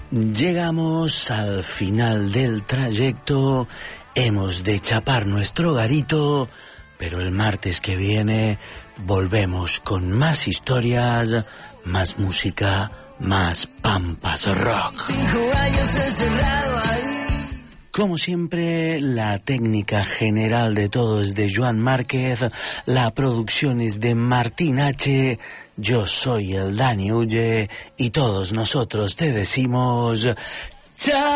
Llegamos al final del trayecto, hemos de chapar nuestro garito, pero el martes que viene volvemos con más historias, más música, más Pampas Rock. 5 años encerrado ahí. Como siempre, la técnica general de todo es de Joan Márquez, la producción es de Martín H., yo soy el Dani Ulle y todos nosotros te decimos ¡chao!